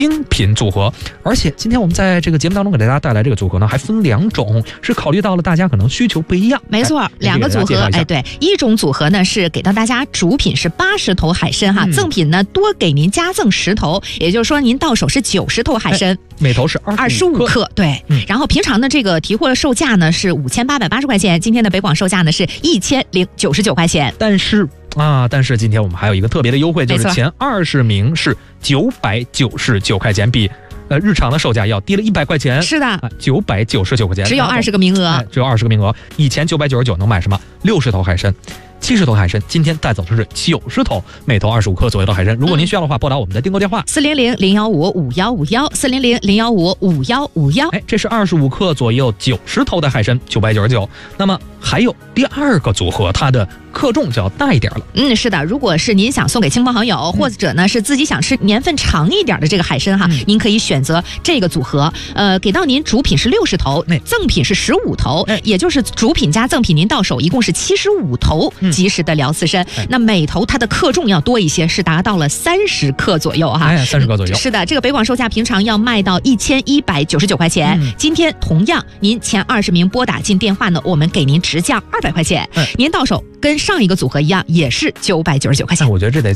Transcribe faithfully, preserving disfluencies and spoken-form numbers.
精品组合。而且今天我们在这个节目当中给大家带来这个组合呢，还分两种，是考虑到了大家可能需求不一样。 没错，两个组合，哎，对，一种组合呢是给到大家主品是八十头海参哈，嗯、赠品呢多给您加赠十头，也就是说您到手是九十头海参， 每头是二十五克，对、嗯。然后平常的这个提货售价呢是五千八百八十块钱，今天的北广售价呢是一千零九十九块钱， 但是。啊！但是今天我们还有一个特别的优惠，就是前二十名是九百九十九块钱，比呃日常的售价要低了一百块钱。 是的， 九百九十九块钱， 只有二十个名额、 哎，只有二十个名额。以前九百九十九能买什么？六十头海参。七十头海参，今天带走的是九十头，每头二十五克左右的海参。如果您需要的话，拨打我们的订购电话四零零零幺五五幺五幺四零零零幺五五幺五幺。 哎，这是二十五克左右九十头的海参，九百九十九。那么还有第二个组合，它的克重就要大一点了。 嗯，是的，如果是您想送给亲朋好友，嗯、或者呢是自己想吃年份长一点的这个海参哈，嗯、您可以选择这个组合。呃，给到您主品是六十头， 哎、 赠品是十五头，哎、也就是主品加赠品，您到手一共是七十五头。嗯及时的辽刺参，那每头它的克重要多一些，是达到了三十克左右哈， 哎，三十克左右。 是的，这个北广售价平常要卖到一千一百九十九块钱，嗯、今天同样您前二十名拨打进电话呢，我们给您直降二百块钱，嗯、您到手跟上一个组合一样，也是九百九十九块钱。 我觉得这得。